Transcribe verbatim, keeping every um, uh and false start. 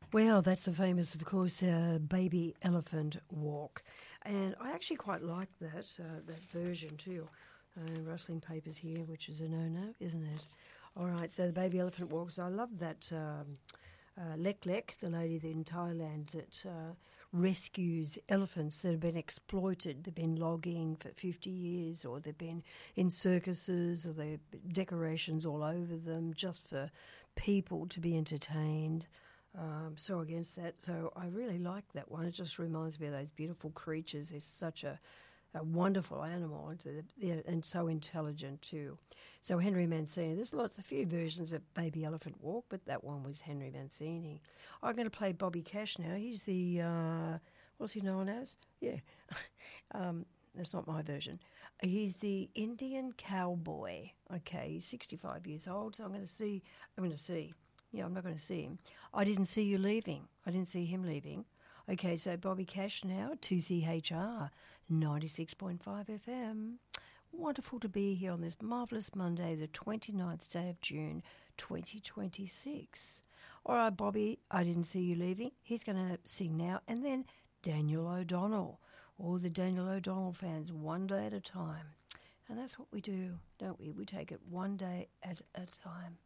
Well, that's the famous, of course, uh, Baby Elephant Walk. And I actually quite like that, uh, that version too. Uh, rustling papers here, which is a no-no, isn't it? All right, so the Baby Elephant Walks. I love that um, uh, Lek Lek, the lady in Thailand that uh, rescues elephants that have been exploited. They've been logging for fifty years, or they've been in circuses, or they've decorations all over them just for people to be entertained. Um, so against that, so I really like that one. It just reminds me of those beautiful creatures. They're such a, a wonderful animal, and, they're, and so intelligent too. So Henry Mancini, there's lots, a few versions of Baby Elephant Walk, but that one was Henry Mancini. I'm going to play Bobby Cash now. He's the, uh, what's he known as? Yeah, um, that's not my version. He's the Indian cowboy. Okay, he's sixty-five years old, so I'm going to see, I'm going to see. Yeah, I'm not going to see him. I didn't see you leaving. I didn't see him leaving. Okay, so Bobby Cash now, two C H R, ninety-six point five F M. Wonderful to be here on this marvellous Monday, the twenty-ninth day of June, twenty twenty-six. All right, Bobby, I didn't see you leaving. He's going to sing now. And then Daniel O'Donnell. All the Daniel O'Donnell fans, one day at a time. And that's what we do, don't we? We take it one day at a time.